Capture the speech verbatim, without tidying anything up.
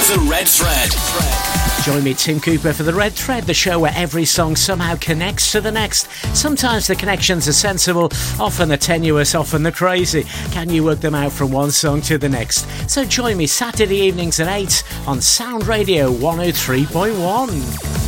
The Red Thread. Join me, Tim Cooper, for The Red Thread, the show where every song somehow connects to the next. Sometimes the connections are sensible, often they're tenuous, often they're crazy. Can you work them out from one song to the next? So join me Saturday evenings at eight on Sound Radio one oh three point one.